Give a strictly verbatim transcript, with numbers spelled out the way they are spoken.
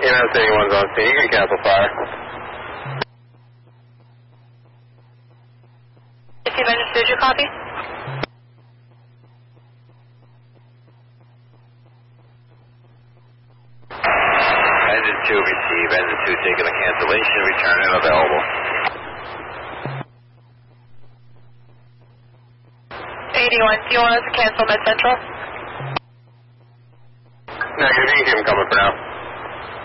E M S eighty-one's on scene. You can cancel fire. Team engine, did you copy? Engine two receive. Engine two taking a cancellation. Return and available. eighty-one, do you want us to cancel Mid Central? Negative, you can keep them coming for now.